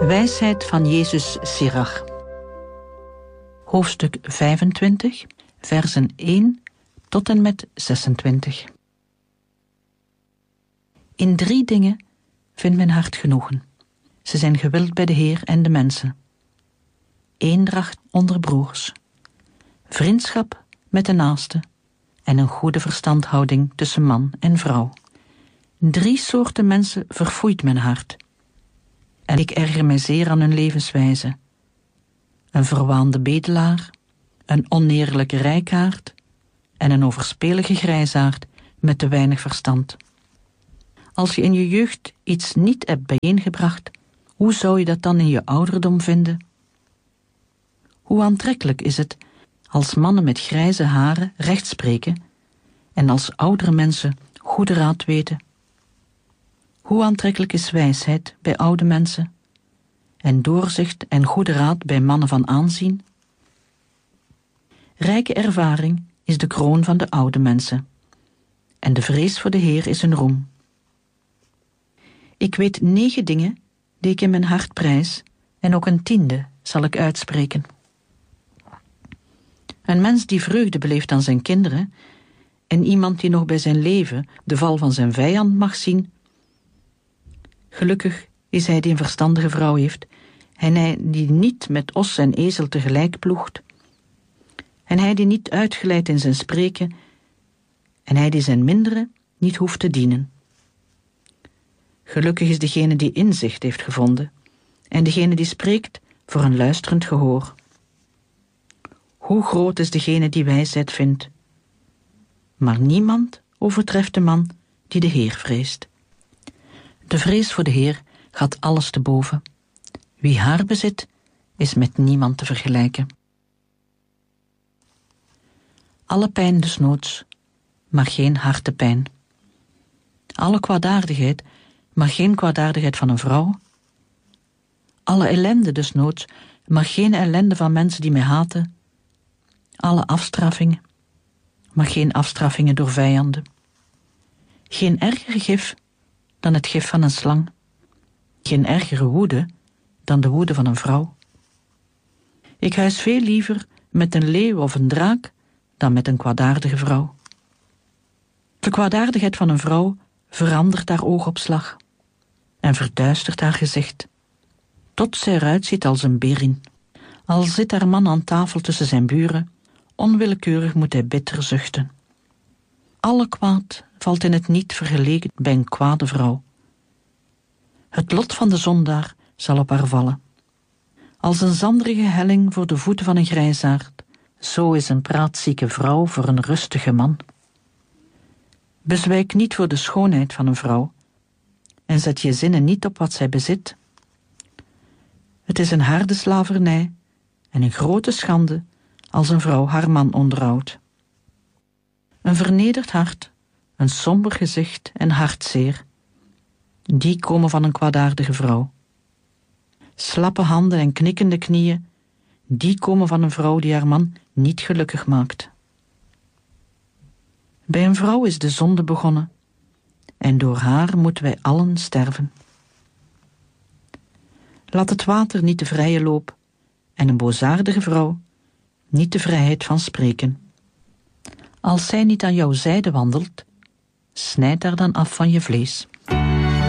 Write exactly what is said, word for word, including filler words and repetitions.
Wijsheid van Jezus Sirach. Hoofdstuk vijfentwintig, versen één tot en met zesentwintig. In drie dingen vindt mijn hart genoegen. Ze zijn gewild bij de Heer en de mensen. Eendracht onder broers, vriendschap met de naaste en een goede verstandhouding tussen man en vrouw. Drie soorten mensen verfoeit mijn hart. En ik erger mij zeer aan hun levenswijze. Een verwaande bedelaar, een oneerlijke rijkaard en een overspelige grijsaard met te weinig verstand. Als je in je jeugd iets niet hebt bijeengebracht, hoe zou je dat dan in je ouderdom vinden? Hoe aantrekkelijk is het als mannen met grijze haren recht spreken en als oudere mensen goede raad weten? Hoe aantrekkelijk is wijsheid bij oude mensen en doorzicht en goede raad bij mannen van aanzien? Rijke ervaring is de kroon van de oude mensen en de vrees voor de Heer is een roem. Ik weet negen dingen die ik in mijn hart prijs en ook een tiende zal ik uitspreken. Een mens die vreugde beleeft aan zijn kinderen en iemand die nog bij zijn leven de val van zijn vijand mag zien. Gelukkig is hij die een verstandige vrouw heeft en hij die niet met os en ezel tegelijk ploegt en hij die niet uitgeleid in zijn spreken en hij die zijn minderen niet hoeft te dienen. Gelukkig is degene die inzicht heeft gevonden en degene die spreekt voor een luisterend gehoor. Hoe groot is degene die wijsheid vindt, maar niemand overtreft de man die de Heer vreest. De vrees voor de Heer gaat alles te boven. Wie haar bezit, is met niemand te vergelijken. Alle pijn des noods, maar geen hartepijn. Alle kwaadaardigheid, maar geen kwaadaardigheid van een vrouw. Alle ellende des noods, maar geen ellende van mensen die mij haten. Alle afstraffingen, maar geen afstraffingen door vijanden. Geen erger gif dan het gif van een slang. Geen ergere woede dan de woede van een vrouw. Ik huis veel liever met een leeuw of een draak dan met een kwaadaardige vrouw. De kwaadaardigheid van een vrouw verandert haar oogopslag en verduistert haar gezicht, tot zij eruit ziet als een berin. Al zit haar man aan tafel tussen zijn buren, onwillekeurig moet hij bitter zuchten. Alle kwaad valt in het niet vergeleken bij een kwade vrouw. Het lot van de zondaar zal op haar vallen. Als een zanderige helling voor de voeten van een grijsaard, zo is een praatzieke vrouw voor een rustige man. Bezwijk niet voor de schoonheid van een vrouw en zet je zinnen niet op wat zij bezit. Het is een harde slavernij en een grote schande als een vrouw haar man onderhoudt. Een vernederd hart, een somber gezicht en hartzeer, die komen van een kwaadaardige vrouw. Slappe handen en knikkende knieën, die komen van een vrouw die haar man niet gelukkig maakt. Bij een vrouw is de zonde begonnen en door haar moeten wij allen sterven. Laat het water niet de vrije loop en een boosaardige vrouw niet de vrijheid van spreken. Als zij niet aan jouw zijde wandelt, snijd haar dan af van je vlees.